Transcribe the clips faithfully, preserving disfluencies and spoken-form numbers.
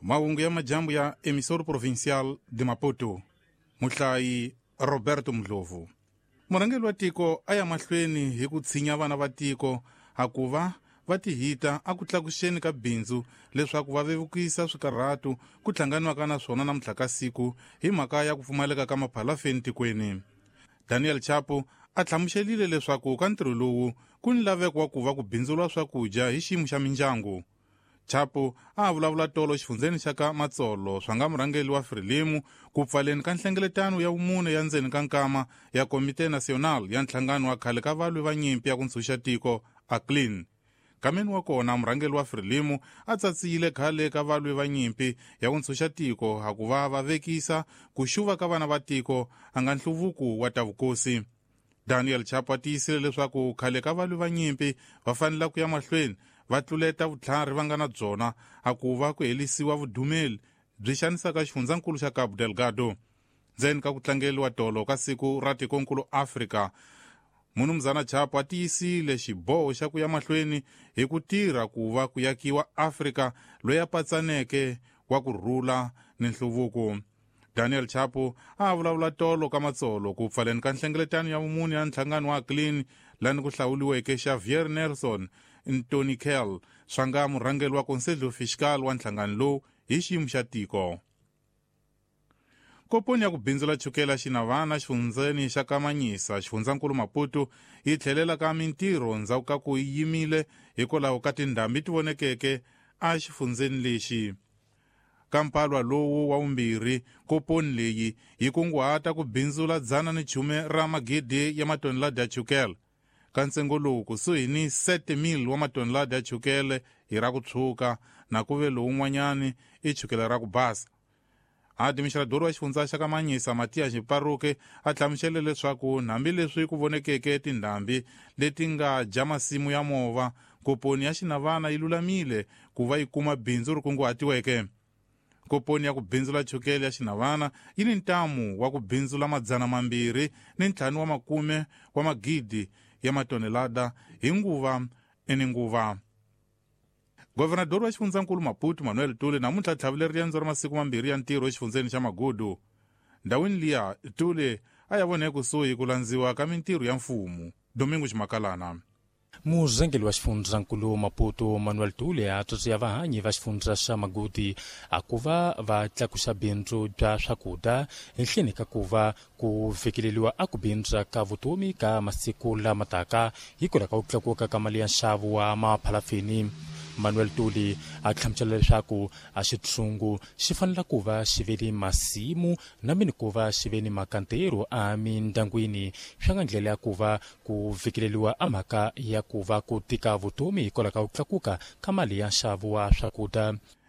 Mahungu ya majambu ya emissor provincial de Maputo, muhlayi Roberto Mdlovu. Murangeli wa tiko aya mahlweni hi ku tshinya vana va tiko hakuva va tihita a ku tlakuxeni ka bindzu leswaku va vevukisa swikarhatu ku hlanganiwaka na swona namuntlha ka siku hi mhaka ya ku pfumaleka ka maphalafeni tikweni. Daniel Chapo a hlamuxelile leswaku ka ntirho lowu ku ni laveko wa ku va ku bindzuriwa swakudya hi xiyimo xa mindyangu. Chapo a vulavula tolo xifundzeni xa ka Matsolo swa nga murhangeli wa Frelimu ku pfaleni ka nhlengeletano ya vumune ya ndzeni ka nkama ya Komite Nacional ya nhlangano wa khale ka valwi va nyimpi ya ku ntshuxa tiko A C L I N. Kameni wa kona murhangeli wa Frelimu a tsatsile khale ka valwi va nyimpi ya ku ntshuxa tiko hakuva va vekisa ku xuva ka vana va tiko a nga nhluvuko wa ta vukosi. Daniel Chapo a tiyisile leswaku khale ka valwi va nyimpi va fanela ku ya mahlweni va tluleta vutlhari va nga na byona hakuva ku helisiwa vudumeli byi xanisaka xifundzankulu xa Cabo Delgado. Ndzeni ka ku tlangeliwa tolo ka siku ra tikonkulu Afrika, Munumzana Chapo a tiyisile xiboho xa ku ya mahlweni hi ku tirha ku va ku yakiwa Afrika loyi a patsaneke wa ku rhula ni nhluvuko. Daniel Chapo a vulavula tolo ka Matsolo ku pfaleni ka nhlengeletano ya vumune ya nhlangano wa A C L I N lani ku hlawuliweke Xavier Nelson Ntonikel swa nga murhangeli wa Conselho Fiscal wa nhlangano lowu hi xiyimo xa tiko. Koponi ya ku bindzula chukela xinavana xifundzeni xa Kamanyisa xifundzankulu Maputo yi tlhelela ka mintirho ndzhaku ka ku yimile hikwalaho ka tindhambi ti vonekeke a xifundzeni lexi. Ka mpalwa lowu wa vumbirhi, koponi leyi yi kunguhata ku bindzula dzana ni chume ra magidi ya matonelada ya chukela. Ka ntsengo lowu kusuhi ni sete mil wa matonelada ya chukele hi ra ku tshuka na kuve lowu n'wanyani i chukele ra ku basa. Administrador wa xifundza xa Kamanyisa Matias Xiparuke a hlamuxele leswaku hambileswi ku vonekeke tindhambi leti nga dya masimu ya mova, koponi ya xinavana yi lulamile ku va yi kuma bindzu ri kunguhatiweke. Koponi ya ku bindzula chukele ya xinavana yi ni ntamu wa ku bindzula madzana mambirhi ni ntlhanu wa makume wa magidi ya matonelada hi nguva ni nguva. Governador wa xifundzankulu Maputo Manuel Tule namuntlha tlhavile riendzo ra masiku mambirhi ya ntirho exifundzeni xa Magudu. Ndhawini liya Tule a ya vone kusuhi ku landziwa ka mintirho ya mfumo. Domingo Ximakalana. Murhangeli wa xifundzankulu Maputo Manuel Tule a tsotsoya vahanyi va xifundza xa Magudi a ku va va tlakuxa bindzu bya swakudya henhleni ka ku va ku fikeleliwa a ku bindza ka vutomi ka masiku lama taka hikwalaho ka ku tlakuka ka mali ya nxavo wa maphalafeni. Manuel Tuli a hlamusela leswaku a xitshungu xi fanele ku va xi ve ni masimu na mini ku va xi ve ni makantero a mindyangwini swa nga ndlela ya ku va ku fikeleliwa a mhaka ya ku va ku tika vutomi hikwalaho ka ku tlakuka ka mali ya nxavo wa swakudya.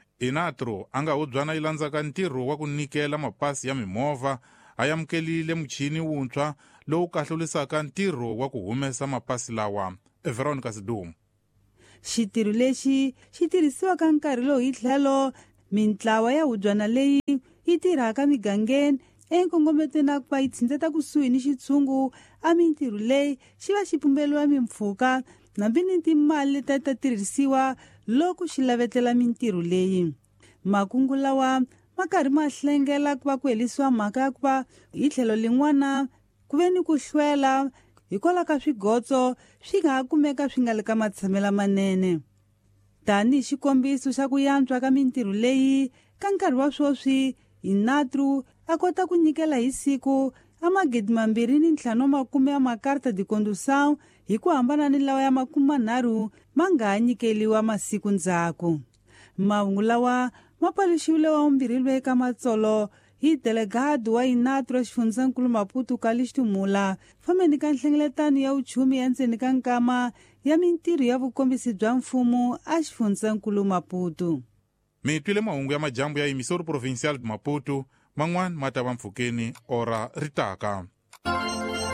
Inatro a nga hubyana yi landzaka ntirho wa ku nikela mapasi ya mimovha a yamukelile muchini wuntshwa lowu kahlulisaka ntirho wa ku humesa mapasi lawa. Veronica Sidum. Xitirho lexi xi tirhisiwaka nkarhi lowu hi tlhelo mintlawa ya hubyana leyi yi tirhaka migangeni enkongometeni na ku va yi tshindeta kusuhi ni xitshungu a mintirho leyi xi va xi pumbeliwa mimpfhuka nambi ni timali leti ta tirhisiwa loko xi lavetela mintirho leyi. Makungu lawa ma karhi ma hlengela ku va ku helisiwa mhaka ya ku va hi tlhelo lin'wana ku ve ni ku hlwela hikwalaho ka swigotso swi nga ha kumeka swi nga le ka matshamela manene. Tanihi xikombiso xa ku yantswa ka mintirho leyi ka nkarhi wa swoswi Inatru a kota ku nyikela hi siku a magidi mambirhi ni ntlhanu wa makume ya makarta de condução hi ku hambana ni lawa ya makume manharhu ma nga ha nyikeliwa masiku ndzhaku. Mahungu lawa ma paluxiwile wa vumbirhi lwe ka Matsolo hi delegado wa Inatru xifundzankulu Maputo Calixto Mula fambeni ka nhlengeletano ya uchumi ya ndzeni ka nkama ya mintirho ya vukombisi bya mfumo a xifundzankulu Maputo. Mi twile mahungu ya majambu ya emissor provincial Maputo, man'wana ma ta va mpfhukeni ora ritaka.